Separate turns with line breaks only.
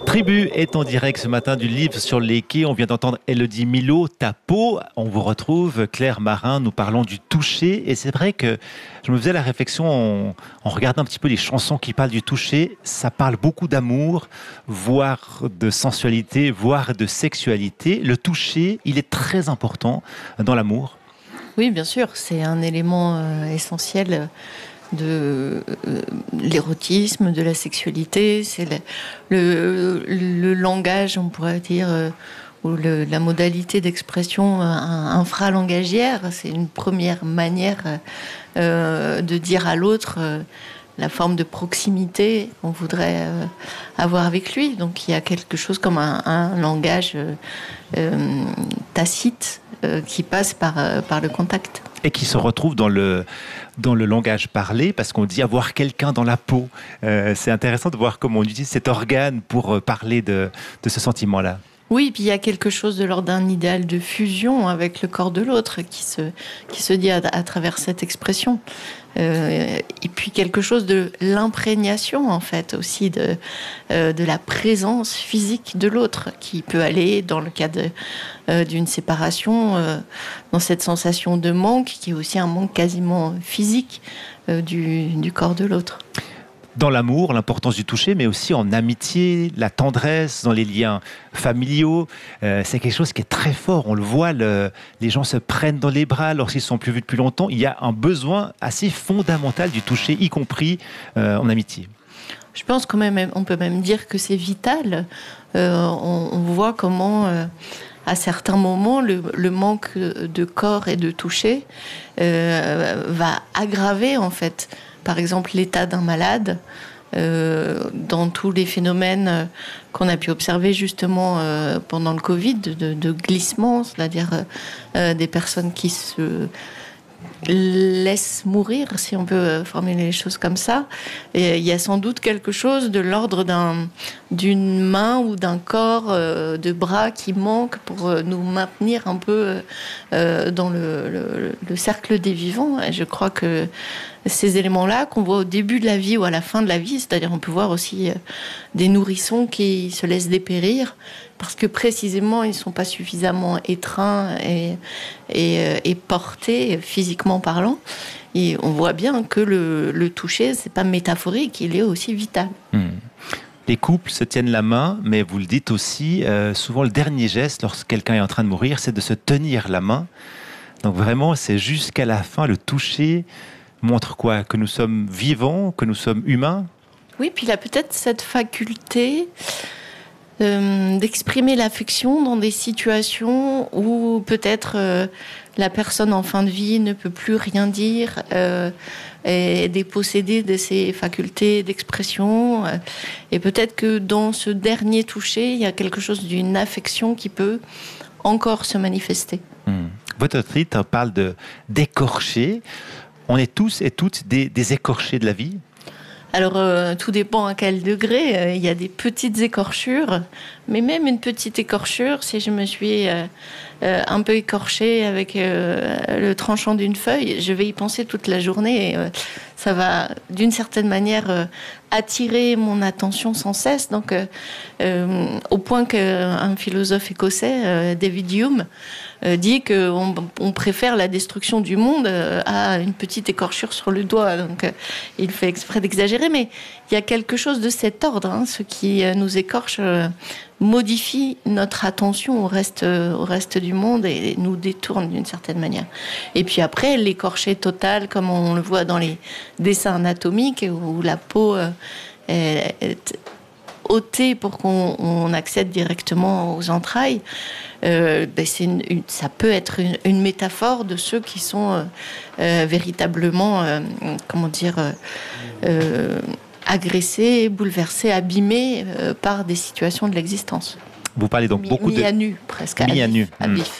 Tribu est en direct ce matin du livre sur les quais. On vient d'entendre Élodie Milot, Ta peau. On vous retrouve, Claire Marin, nous parlons du toucher. Et c'est vrai que je me faisais la réflexion en regardant un petit peu les chansons qui parlent du toucher. Ça parle beaucoup d'amour, voire de sensualité, voire de sexualité. Le toucher, il est très important dans l'amour.
Oui, bien sûr, c'est un élément essentiel de l'érotisme, de la sexualité. C'est le langage, on pourrait dire, ou la modalité d'expression infralangagière. C'est une première manière de dire à l'autre la forme de proximité qu'on voudrait avoir avec lui. Donc il y a quelque chose comme un langage tacite qui passe par le contact.
Et qui se retrouve dans le langage parlé, parce qu'on dit avoir quelqu'un dans la peau. C'est intéressant de voir comment on utilise cet organe pour parler de ce sentiment-là.
Oui, puis il y a quelque chose de l'ordre d'un idéal de fusion avec le corps de l'autre qui se dit à travers cette expression. Et puis quelque chose de l'imprégnation, en fait, aussi de la présence physique de l'autre, qui peut aller, dans le cas d'une séparation, dans cette sensation de manque, qui est aussi un manque quasiment physique du corps de l'autre.
Dans l'amour, l'importance du toucher, mais aussi en amitié, la tendresse, dans les liens familiaux. C'est quelque chose qui est très fort. On le voit, les gens se prennent dans les bras lorsqu'ils ne sont plus vus depuis longtemps. Il y a un besoin assez fondamental du toucher, y compris en amitié.
Je pense qu'on peut même dire que c'est vital. On voit comment, à certains moments, le manque de corps et de toucher va aggraver, en fait, par exemple, l'état d'un malade, dans tous les phénomènes qu'on a pu observer justement pendant le Covid, de glissement, c'est-à-dire des personnes qui se laissent mourir, si on peut formuler les choses comme ça. Et il y a sans doute quelque chose de l'ordre d'une main ou d'un corps, de bras qui manque pour nous maintenir un peu dans le cercle des vivants. Et je crois que ces éléments-là qu'on voit au début de la vie ou à la fin de la vie, c'est-à-dire on peut voir aussi des nourrissons qui se laissent dépérir parce que précisément ils ne sont pas suffisamment étreints et portés physiquement parlant. Et on voit bien que le toucher, c'est pas métaphorique, il est aussi vital.
Les couples se tiennent la main, mais vous le dites aussi, souvent le dernier geste lorsque quelqu'un est en train de mourir, c'est de se tenir la main. Donc vraiment, c'est jusqu'à la fin, le toucher montre quoi? Que nous sommes vivants, que nous sommes humains?
Oui, puis il a peut-être cette faculté d'exprimer l'affection dans des situations où peut-être la personne en fin de vie ne peut plus rien dire, est dépossédée de ses facultés d'expression. Et peut-être que dans ce dernier toucher, il y a quelque chose d'une affection qui peut encore se manifester.
Votre titre parle d'écorcher. On est tous et toutes des écorchés de la vie?
Alors, tout dépend à quel degré. Il y a des petites écorchures, mais même une petite écorchure, si je me suis un peu écorchée avec le tranchant d'une feuille, je vais y penser toute la journée. Et, ça va, d'une certaine manière, attirer mon attention sans cesse. Donc, au point qu'un philosophe écossais, David Hume, dit qu'on préfère la destruction du monde à une petite écorchure sur le doigt. Donc, il fait exprès d'exagérer, mais il y a quelque chose de cet ordre. Ce qui nous écorche modifie notre attention au reste du monde et nous détourne d'une certaine manière. Et puis après, l'écorché total, comme on le voit dans les dessins anatomiques, où la peau est ôtée pour qu'on accède directement aux entrailles, ça peut être une métaphore de ceux qui sont véritablement, agressés, bouleversés, abîmés par des situations de l'existence.
Vous parlez donc beaucoup
mis à nu, presque, à vif.